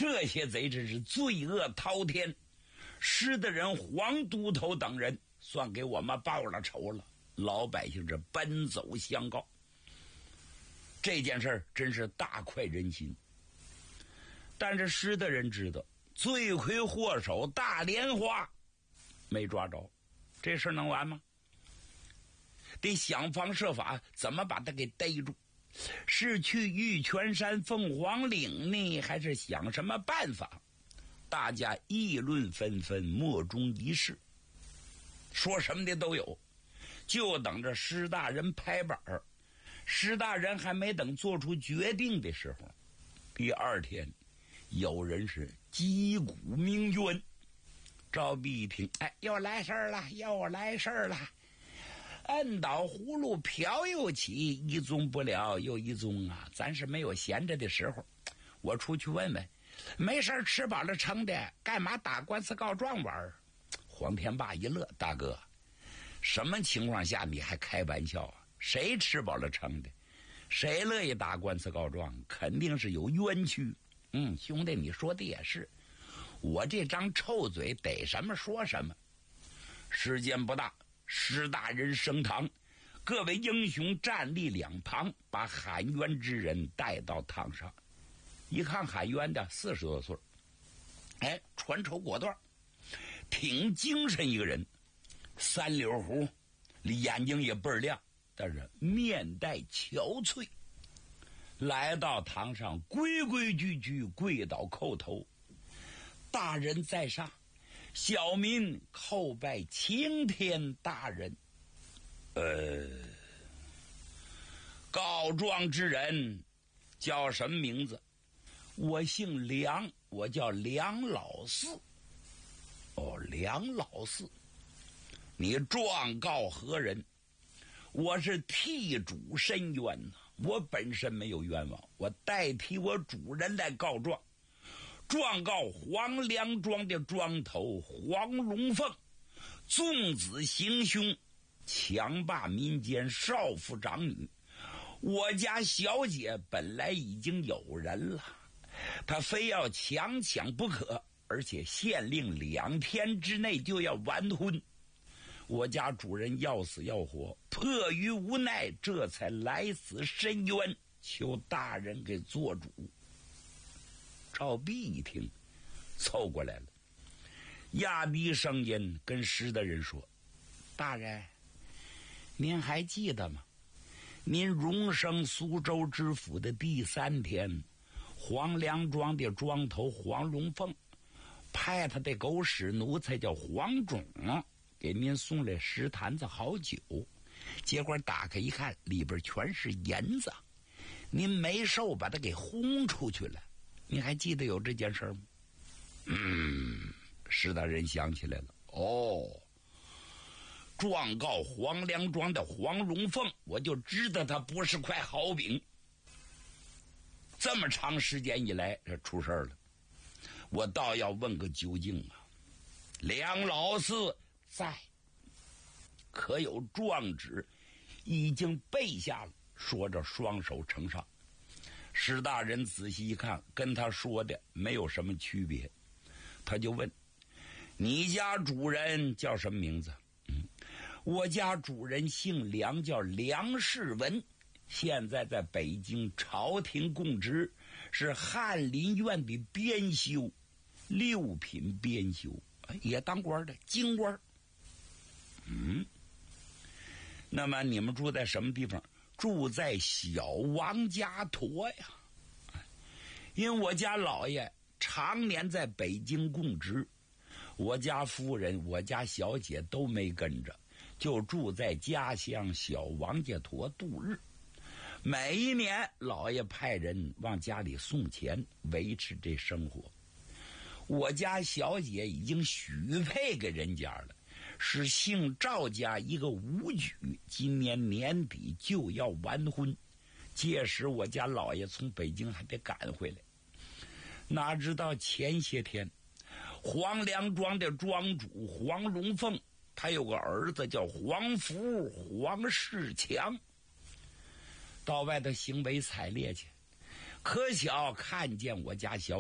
这些贼真是罪恶滔天，使得人黄都头等人算给我们报了仇了。老百姓这奔走相告，这件事真是大快人心。但是使得人知道罪魁祸首大莲花没抓着，这事能完吗？得想方设法怎么把他给逮住，是去玉泉山凤凰岭呢，还是想什么办法？大家议论纷纷，莫衷一是，说什么的都有，就等着施大人拍板儿。施大人还没等做出决定的时候，第二天有人是击鼓鸣冤。赵弼一听，哎，又来事儿了，又来事儿了。摁倒葫芦瓢又起，一宗不了又一宗啊！咱是没有闲着的时候，我出去问问，没事吃饱了撑的，干嘛打官司告状玩？黄天霸一乐，大哥，什么情况下你还开玩笑啊？谁吃饱了撑的？谁乐意打官司告状？肯定是有冤屈。兄弟，你说的也是，我这张臭嘴逮什么说什么。时间不大，施大人升堂，各位英雄站立两旁，把喊冤之人带到堂上。一看喊冤的40多岁，穿绸裹缎，挺精神一个人，三绺胡，眼睛也倍儿亮，但是面带憔悴。来到堂上，规规矩矩跪倒叩头，大人在上，小民叩拜青天大人。告状之人叫什么名字？我姓梁，我叫梁老四。梁老四，你状告何人？我是替主申冤呐，我本身没有冤枉，我代替我主人来告状，状告黄梁庄的庄头黄龙凤纵子行凶，强霸民间少妇长女。我家小姐本来已经有人了，她非要强抢不可，而且限令2天之内就要完婚。我家主人要死要活，迫于无奈，这才来此申冤，求大人给做主。赵弼一听，凑过来了，压低声音跟施大人说：大人，您还记得吗？您荣升苏州知府的第3天，黄梁庄的庄头黄龙凤派他的狗屎奴才叫黄种给您送来10坛子好酒，结果打开一看，里边全是银子，您没受把他给轰出去了。你还记得有这件事吗？施大人想起来了，状告黄梁庄的黄龙凤，我就知道他不是块好饼。这么长时间以来，这出事了，我倒要问个究竟啊！梁老四在，可有状纸？已经备下了。说着，双手呈上。施大人仔细一看，跟他说的没有什么区别，他就问：你家主人叫什么名字？我家主人姓梁，叫梁世文，现在在北京朝廷供职，是翰林院的编修，6品编修，也当官的京官。那么你们住在什么地方？住在小王家坨呀。因为我家老爷常年在北京供职，我家夫人我家小姐都没跟着，就住在家乡小王家坨度日。每一年老爷派人往家里送钱，维持这生活。我家小姐已经许配给人家了，是姓赵家一个武举，今年年底就要完婚，届时我家老爷从北京还得赶回来。哪知道前些天黄梁庄的庄主黄龙凤，他有个儿子叫黄福黄世强，到外头行为采猎去，可巧看见我家小